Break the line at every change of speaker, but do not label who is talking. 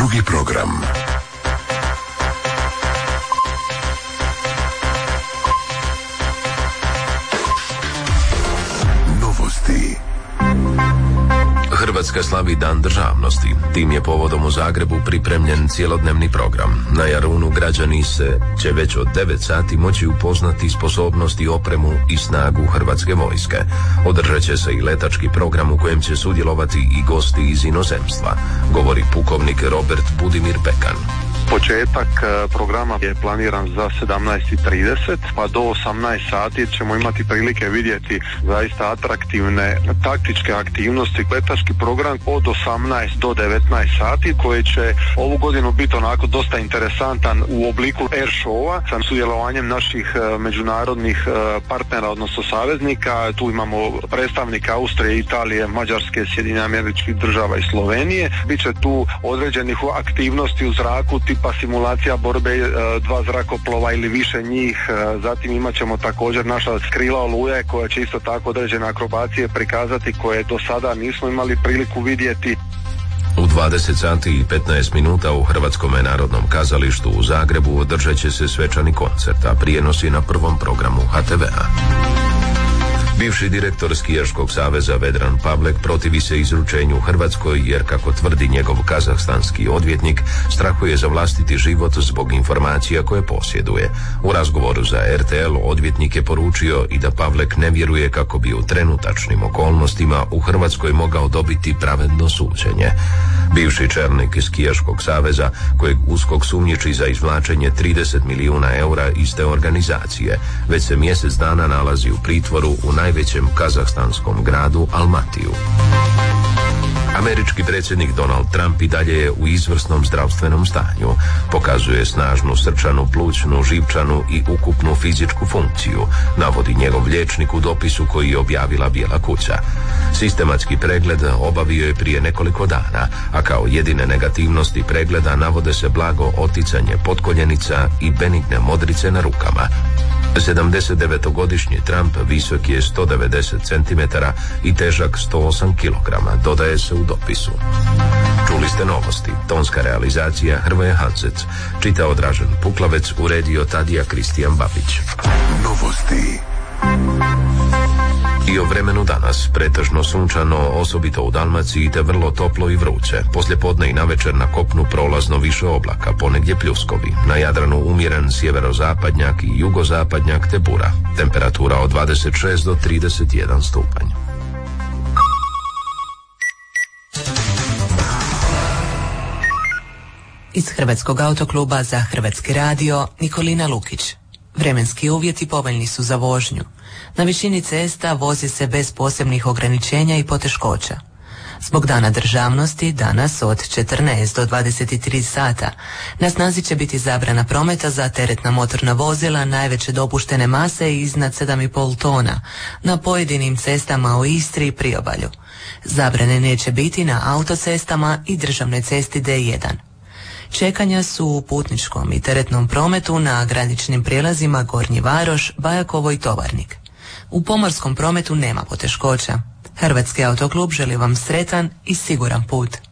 Drugi program. Novosti. Hrvatska slavi Dan državnosti. Tim je povodom u Zagrebu pripremljen cjelodnevni program. Na Jarunu građani će već od 9 sati moći upoznati sposobnost i opremu i snagu Hrvatske vojske. Održat će se i letački program u kojem će sudjelovati i gosti iz inozemstva, govori pukovnik Robert Budimir Pekan.
Početak programa je planiran za 17:30 pa do 18 sati ćemo imati prilike vidjeti zaista atraktivne taktičke aktivnosti. Letački program od 18 do 19 sati koji će ovu godinu biti onako dosta interesantan u obliku air showa sa sudjelovanjem naših međunarodnih partnera, odnosno saveznika. Tu imamo predstavnika Austrije, Italije, Mađarske, Sjedinjenih Američkih Država i Slovenije. Biće tu određenih aktivnosti u zraku tipa simulacija borbe 2 zrakoplova ili više njih. Zatim imat ćemo također naša krila Oluje koja će isto tako određene akrobacije prikazati koje do sada nismo imali priliku vidjeti.
U 20 sati i 15 minuta u Hrvatskom narodnom kazalištu u Zagrebu održat će se svečani koncert, a prijenosi na prvom programu HTV-a. Bivši direktor Skijaškog saveza Vedran Pavlek protivi se izručenju Hrvatskoj jer, kako tvrdi njegov kazahstanski odvjetnik, strahuje za vlastiti život zbog informacija koje posjeduje. U razgovoru za RTL odvjetnik je poručio i da Pavlek ne vjeruje kako bi u trenutačnim okolnostima u Hrvatskoj mogao dobiti pravedno suđenje. Bivši čelnik Skijaškog saveza, kojeg USKOK sumnjiči za izvlačenje 30 milijuna eura iz te organizacije, već se mjesec dana nalazi u pritvoru u najvećem kazahstanskom gradu Almatiju. Američki predsjednik Donald Trump i dalje je u izvrsnom zdravstvenom stanju. Pokazuje snažnu srčanu, plućnu, živčanu i ukupnu fizičku funkciju, navodi njegov liječnik u dopisu koji je objavila Bijela kuća. Sistematski pregled obavio je prije nekoliko dana, a kao jedine negativnosti pregleda navode se blago oticanje potkoljenica i benigne modrice na rukama. 79-godišnji Trump visok je 190 cm i težak 108 kg, dodaje se u dopisu. Čuli ste novosti. Tonska realizacija Hrvoje Hancec. Čitao Dražen Puklavec, uredio Tadija Kristijan Babić. Novosti. I o vremenu danas, pretežno sunčano, osobito u Dalmaciji, te vrlo toplo i vruće. Poslijepodne i navečer na kopnu prolazno više oblaka, ponegdje pljuskovi. Na Jadranu umjeren sjeverozapadnjak i jugozapadnjak te bura. Temperatura od 26 do 31 stupanj.
Iz Hrvatskog autokluba za Hrvatski radio Nikolina Lukić. Vremenski uvjeti povoljni su za vožnju. Na većini cesta vozi se bez posebnih ograničenja i poteškoća. Zbog Dana državnosti, danas od 14 do 23 sata, na snazi će biti zabrana prometa za teretna motorna vozila najveće dopuštene mase iznad 7,5 tona na pojedinim cestama u Istri i priobalju. Zabrane neće biti na autocestama i državnoj cesti D1. Čekanja su u putničkom i teretnom prometu na graničnim prijelazima Gornji Varoš, Bajakovo i Tovarnik. U pomorskom prometu nema poteškoća. Hrvatski autoklub želi vam sretan i siguran put.